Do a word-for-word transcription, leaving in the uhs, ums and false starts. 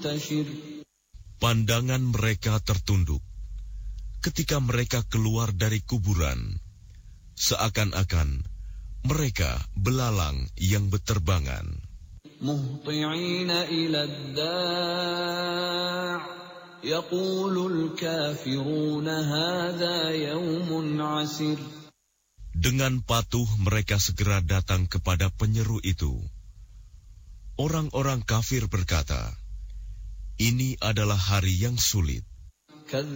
Pandangan mereka tertunduk ketika mereka keluar dari kuburan, seakan-akan mereka belalang yang beterbangan. Muhti'ina ila ad-da' yaqulul kafiruna hadha yawmun 'asir. Dengan patuh mereka segera datang kepada penyeru itu. Orang-orang kafir berkata, ini adalah hari yang sulit.